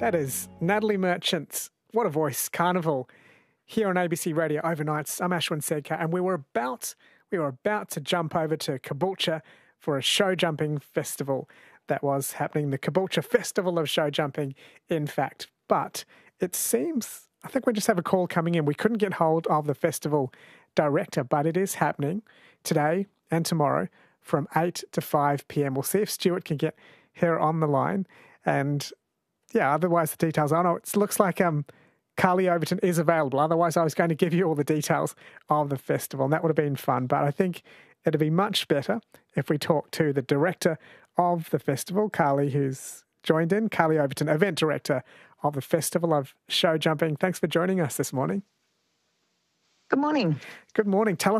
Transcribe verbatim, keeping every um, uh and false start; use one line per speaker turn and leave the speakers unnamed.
That is Natalie Merchant. What a voice. Carnival here on A B C Radio Overnights. I'm Ashwin Sedkar, and we were about we were about to jump over to Caboolture for a show jumping festival that was happening, the Caboolture Festival of Show Jumping, in fact. But it seems, I think we just have a call coming in. We couldn't get hold of the festival director, but it is happening today and tomorrow from eight to five p.m. We'll see if Stuart can get her on the line. And yeah, otherwise the details, I know it looks like um, Carly Overton is available. Otherwise I was going to give you all the details of the festival, and that would have been fun. But I think it'd be much better if we talk to the director of the festival, Carly, who's joined in. Carly Overton, event director of the Festival of Show Jumping. Thanks for joining us this morning.
Good morning.
Good morning. Tell us